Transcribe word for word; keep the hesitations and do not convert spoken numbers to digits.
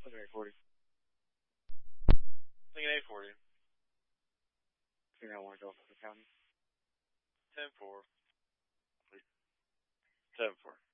Lincoln eight forty. Lincoln eight forty. Three nine one, Gulf County. ten four. ten four.